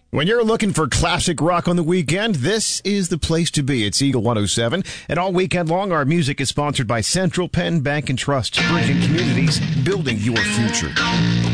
When you're looking for classic rock on the weekend, this is the place to be. It's Eagle 107. And all weekend long, our music is sponsored by Central Penn Bank and Trust, bridging communities, building your future.